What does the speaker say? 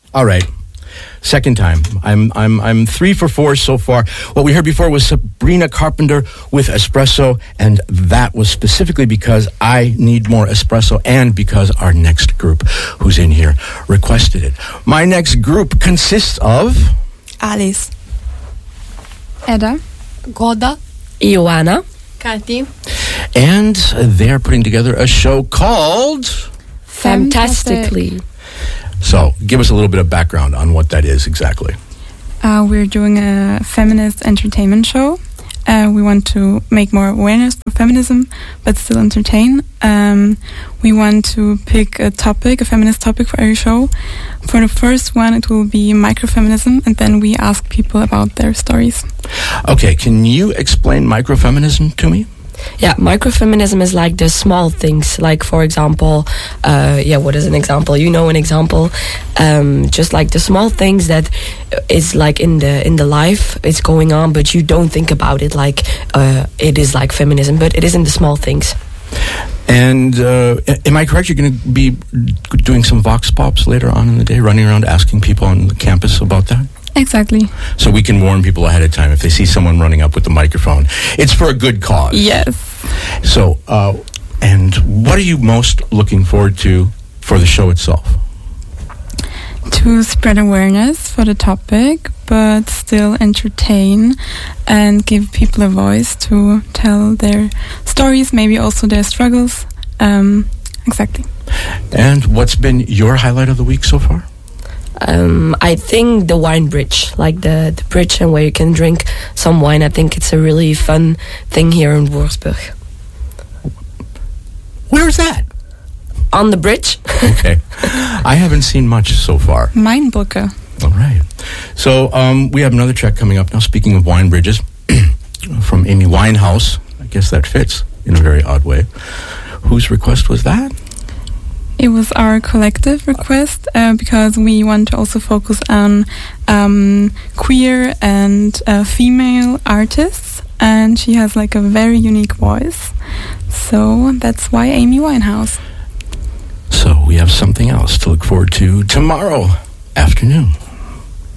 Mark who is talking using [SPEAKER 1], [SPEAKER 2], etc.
[SPEAKER 1] All right. Second time. I'm 3 for 4 so far. What we heard before was Sabrina Carpenter with Espresso, and that was specifically because I need more espresso and because our next group who's in here requested it. My next group consists of
[SPEAKER 2] Alice,
[SPEAKER 3] Edda,
[SPEAKER 2] Goda,
[SPEAKER 4] Ioana,
[SPEAKER 2] Kathy,
[SPEAKER 1] and they're putting together a show called
[SPEAKER 4] Fantastically.
[SPEAKER 1] So, give us a little bit of background on what that is exactly.
[SPEAKER 3] We're doing a feminist entertainment show. We want to make more awareness for feminism, but still entertain. We want to pick a topic, a feminist topic for every show. For the first one, it will be microfeminism, and then we ask people about their stories.
[SPEAKER 1] Okay, can you explain microfeminism to me?
[SPEAKER 4] Yeah, microfeminism is like the small things. Like, for example, what is an example? You know an example. Just like the small things that is like in the life, it's going on, but you don't think about it like it is like feminism, but it is in the small things.
[SPEAKER 1] And am I correct? You're going to be doing some vox pops later on in the day, running around asking people on the campus about that?
[SPEAKER 3] Exactly.
[SPEAKER 1] So we can warn people ahead of time if they see someone running up with the microphone. It's for a good cause.
[SPEAKER 3] Yes.
[SPEAKER 1] So, and what are you most looking forward to for the show itself?
[SPEAKER 3] To spread awareness for the topic, but still entertain and give people a voice to tell their stories, maybe also their struggles. Exactly.
[SPEAKER 1] And what's been your highlight of the week so far?
[SPEAKER 4] I think the wine bridge, like the bridge and where you can drink some wine. I think it's a really fun thing here in Wolfsburg.
[SPEAKER 1] Where's that?
[SPEAKER 4] On the bridge.
[SPEAKER 1] Okay. I haven't seen much so far.
[SPEAKER 3] Mainbrücke.
[SPEAKER 1] All right. So we have another track coming up now. Speaking of wine bridges, from Amy Winehouse. I guess that fits in a very odd way. Whose request was that?
[SPEAKER 3] It was our collective request because we want to also focus on queer and female artists, and she has like a very unique voice. So that's why Amy Winehouse.
[SPEAKER 1] So we have something else to look forward to tomorrow afternoon.